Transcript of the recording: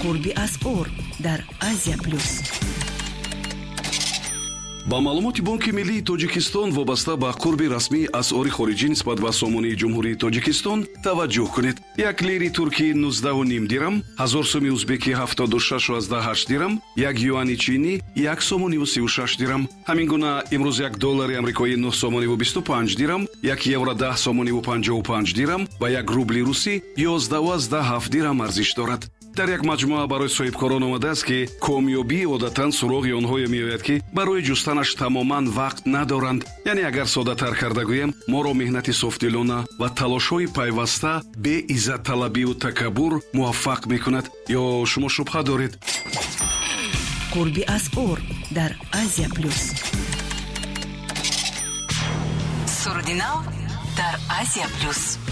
قربی اسعار در آسیا پلوس. با معلومات بانک ملی تاجیکستان وابسته به قرب رسمی اسعار خارجی نسبت به سامانه جمهوری تاجیکستان توجه کنید. یک لیری ترکی 19.5 درم، 1000 سوم ازبکی 76.8 درم، یک یوان چینی 1.36 درم. همین گونه امروز یک دلار آمریکایی 9.25 درم، یک یورو 10.55 درم و یک روبل روسی 11.7 درم ارزش دارد. در یک مجموعه برای صاحبکاران آمده است که کامیابی عادتاً سراغ آنها میآید که برای جستنش تماماً وقت ندارند. یعنی اگر ساده تر کرده گویم، ما را مهنت صافدلانه و تلاش‌های پیوسته به عزت طلبی و تکبر موفق میکند. یا شما شبهه دارید؟ قربی اسعار در آسیا پلوس. سرودیناو در آسیا پلوس.